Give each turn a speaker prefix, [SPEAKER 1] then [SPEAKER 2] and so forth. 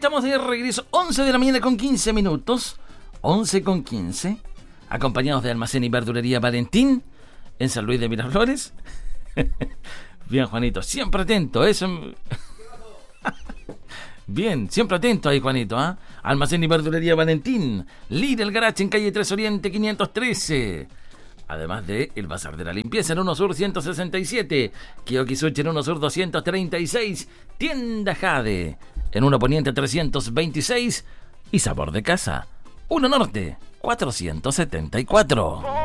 [SPEAKER 1] estamos de regreso, 11 de la mañana con 15 minutos, 11 con 15, acompañados de Almacén y Verdulería Valentín, en San Luis de Miraflores. Bien, Juanito, siempre atento, eso. Bien, siempre atento ahí, Juanito, ¿ah? Almacén y Verdulería Valentín, Lidl Garage en calle 3 Oriente 513. Además de el Bazar de la Limpieza en 1 Sur 167, Kiokisuchi en 1 Sur 236, Tienda Jade en 1 Poniente 326 y Sabor de Casa 1 Norte 474.